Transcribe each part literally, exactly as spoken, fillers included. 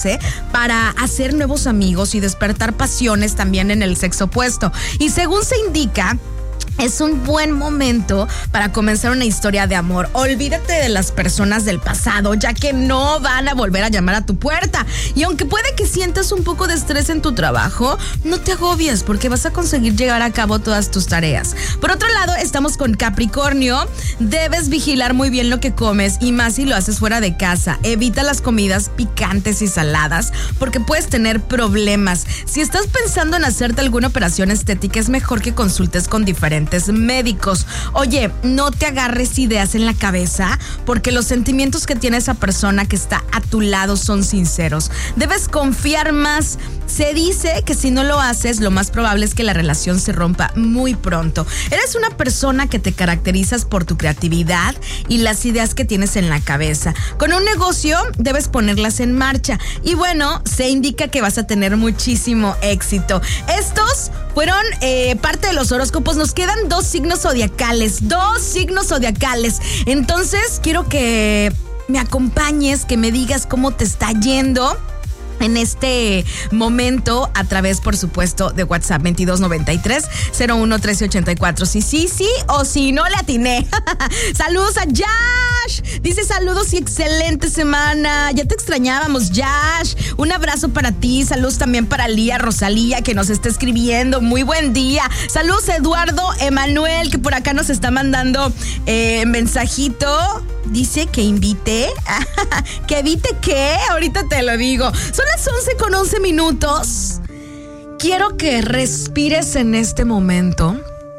para hacer nuevos amigos y despertar pasiones también en el sexo opuesto. Y según se indica, es un buen momento para comenzar una historia de amor. Olvídate de las personas del pasado, ya que no van a volver a llamar a tu puerta. Y aunque puede que sientas un poco de estrés en tu trabajo, no te agobies porque vas a conseguir llevar a cabo todas tus tareas. Por otro lado, estamos con Capricornio. Debes vigilar muy bien lo que comes y más si lo haces fuera de casa. Evita las comidas picantes y saladas porque puedes tener problemas. Si estás pensando en hacerte alguna operación estética, es mejor que consultes con diferentes médicos. Oye, no te agarres ideas en la cabeza porque los sentimientos que tiene esa persona que está a tu lado son sinceros. Debes confiar más. Se dice que si no lo haces, lo más probable es que la relación se rompa muy pronto. Eres una persona que te caracterizas por tu creatividad y las ideas que tienes en la cabeza. Con un negocio debes ponerlas en marcha y bueno, se indica que vas a tener muchísimo éxito. Estos fueron eh, parte de los horóscopos. Nos quedan dos signos zodiacales, dos signos zodiacales. Entonces quiero que me acompañes, que me digas cómo te está yendo en este momento a través, por supuesto, de WhatsApp veintidós noventa y tres cero uno trece ochenta y cuatro. Sí, sí, sí, o si no le atiné. Saludos a Yash. Dice saludos y excelente semana. Ya te extrañábamos, Yash. Un abrazo para ti. Saludos también para Lía Rosalía, que nos está escribiendo. Muy buen día. Saludos a Eduardo Emanuel, que por acá nos está mandando eh, mensajito. Dice que invite. ¿Que evite qué? Ahorita te lo digo. Son las once con once minutos. Quiero que respires en este momento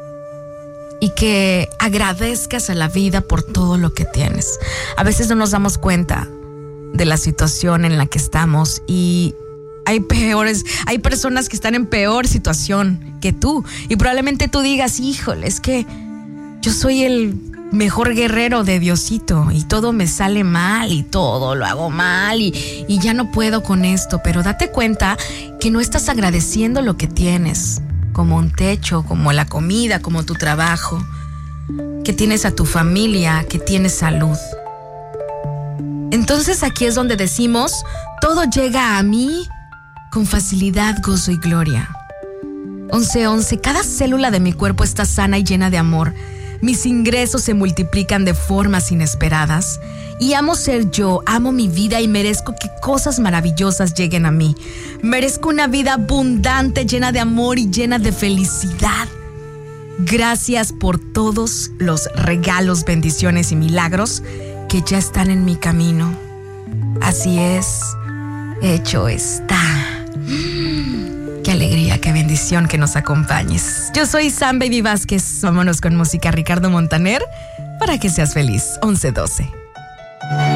y que agradezcas a la vida por todo lo que tienes. A veces no nos damos cuenta de la situación en la que estamos y hay peores, hay personas que están en peor situación que tú y probablemente tú digas, híjole, es que yo soy el mejor guerrero de Diosito y todo me sale mal y todo lo hago mal y, y ya no puedo con esto, pero date cuenta que no estás agradeciendo lo que tienes, como un techo, como la comida, como tu trabajo, que tienes a tu familia, que tienes salud. Entonces aquí es donde decimos, todo llega a mí con facilidad, gozo y gloria. once once, cada célula de mi cuerpo está sana y llena de amor. Mis ingresos se multiplican de formas inesperadas y amo ser yo, amo mi vida y merezco que cosas maravillosas lleguen a mí. Merezco una vida abundante, llena de amor y llena de felicidad. Gracias por todos los regalos, bendiciones y milagros que ya están en mi camino. Así es, hecho está. Qué alegría, qué bendición que nos acompañes. Yo soy Sam Baby Vázquez. Vámonos con música Ricardo Montaner para que seas feliz. once doce.